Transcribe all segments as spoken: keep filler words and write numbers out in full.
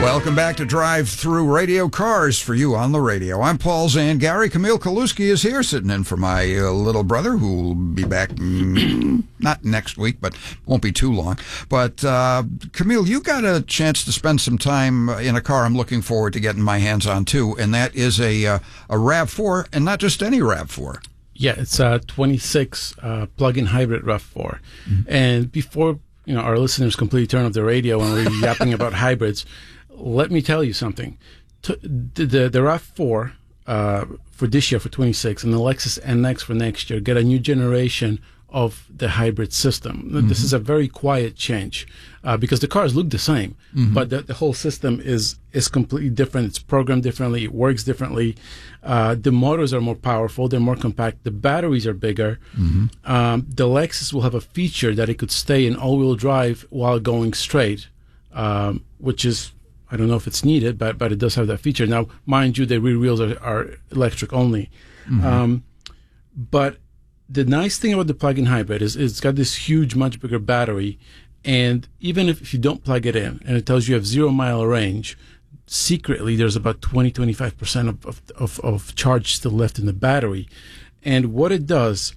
Welcome back to Drive Through Radio, Cars for You on the Radio. I'm Paul Zan. Gary Camille Kaluski is here sitting in for my uh, little brother, who will be back mm, not next week, but won't be too long. But uh, Camille, you got a chance to spend some time in a car I'm looking forward to getting my hands on too, and that is a uh, a RAV four, and not just any RAV four. Yeah, it's a twenty-six uh, plug-in hybrid RAV four. Mm-hmm. And before you know our listeners completely turn off the radio and we're yapping about hybrids, let me tell you something. The, the, the RAV four uh, for this year, for twenty-six, and the Lexus N X for next year get a new generation of the hybrid system. Mm-hmm. This is a very quiet change uh, because the cars look the same, mm-hmm. but the, the whole system is is completely different. It's programmed differently. It works differently. Uh, the motors are more powerful. They're more compact. The batteries are bigger. Mm-hmm. Um, the Lexus will have a feature that it could stay in all-wheel drive while going straight, um, which is, I don't know if it's needed, but but it does have that feature. Now, mind you, the rear wheels are, are electric only. Mm-hmm. Um, but the nice thing about the plug-in hybrid is it's got this huge, much bigger battery. And even if, if you don't plug it in and it tells you you have zero mile range, secretly there's about twenty, twenty-five percent of, of, of, of charge still left in the battery. And what it does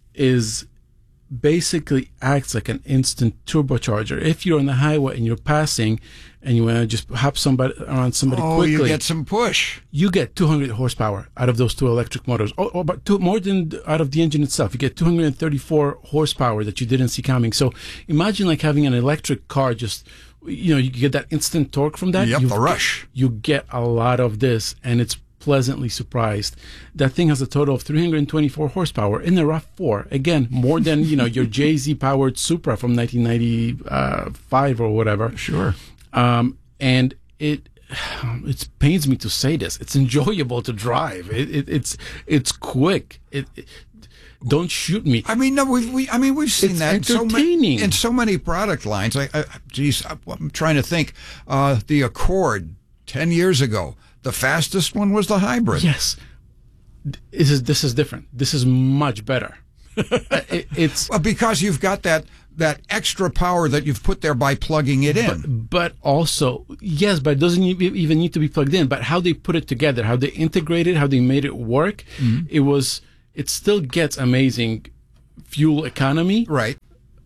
is basically acts like an instant turbocharger. If you're on the highway and you're passing and you want to just hop somebody around somebody oh, quickly, you get some push. You get two hundred horsepower out of those two electric motors, or, or about two, more than out of the engine itself. You get two hundred thirty-four horsepower that you didn't see coming. So imagine like having an electric car. Just, you know, you get that instant torque from that. Yep, you the rush. You get a lot of this, and it's pleasantly surprised. That thing has a total of three hundred twenty-four horsepower in the RAV four. Again, more than, you know, your J Z powered Supra from nineteen ninety-five or whatever. Sure. Um, and it it pains me to say this. It's enjoyable to drive. It, it, it's it's quick. It, it, don't shoot me. I mean, no, we've, we. I mean, we've seen it's that in so, ma- entertaining. in so many product lines. I, I, geez, I'm trying to think. Uh, the Accord ten years ago, the fastest one was the hybrid. Yes, this is this is different. This is much better. it, it's well, because you've got that that extra power that you've put there by plugging it in. But, but also, yes, but it doesn't even need to be plugged in. But how they put it together, how they integrated, how they made it work, mm-hmm. it was. It still gets amazing fuel economy, right?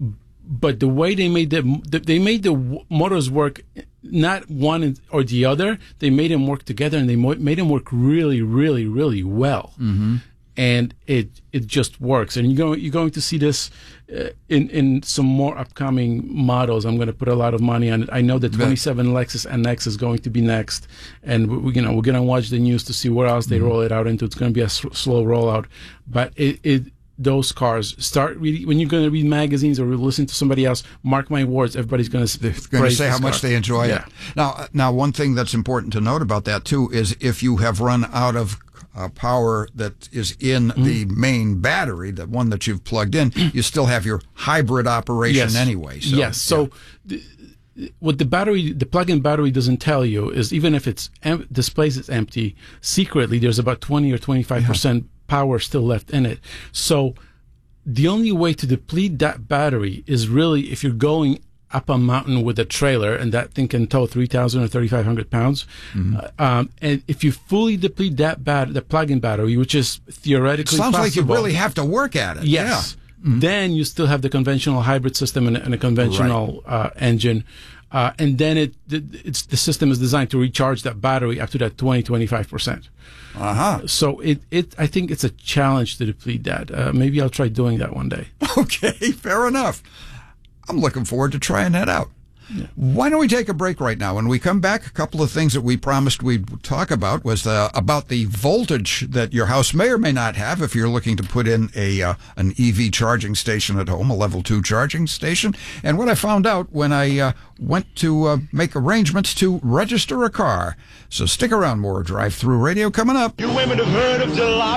But the way they made the they made the motors work, not one or the other. They made them work together, and they made them work really, really, really well. Mm-hmm. And it it just works. And you're going you're going to see this uh, in in some more upcoming models. I'm going to put a lot of money on it. I know the twenty-seven Lexus N X is going to be next, and we, you know we're going to watch the news to see where else they mm-hmm. roll it out into. It's going to be a s- slow rollout, but it. it those cars start reading when you're going to read magazines or listen to somebody else. Mark my words, everybody's going to going to say how much car. they enjoy yeah. it. Now, now one thing that's important to note about that too is if you have run out of uh, power that is in mm-hmm. the main battery, the one that you've plugged in, you still have your hybrid operation yes. anyway. So, yes. So. Yeah. The, What the battery, the plug-in battery doesn't tell you is even if it's em- displays it's empty, secretly there's about twenty or twenty-five percent yeah. power still left in it. So the only way to deplete that battery is really if you're going up a mountain with a trailer and that thing can tow three thousand or thirty-five hundred pounds. Mm-hmm. Uh, um, and if you fully deplete that bat- the plug-in battery, which is theoretically sounds possible, like you really have to work at it. Yes. Yeah. Mm-hmm. Then you still have the conventional hybrid system and, and a conventional right. uh, engine. Uh, and then it, it's, the system is designed to recharge that battery up to that twenty, twenty-five percent. Uh-huh. So it, it, I think it's a challenge to deplete that. Uh, maybe I'll try doing that one day. Okay, fair enough. I'm looking forward to trying that out. Yeah. Why don't we take a break right now? When we come back, a couple of things that we promised we'd talk about was uh, about the voltage that your house may or may not have if you're looking to put in a uh, an E V charging station at home, a level two charging station, and what I found out when I uh, went to uh, make arrangements to register a car. So stick around, more Drive Through Radio coming up. You women have heard of jalopy.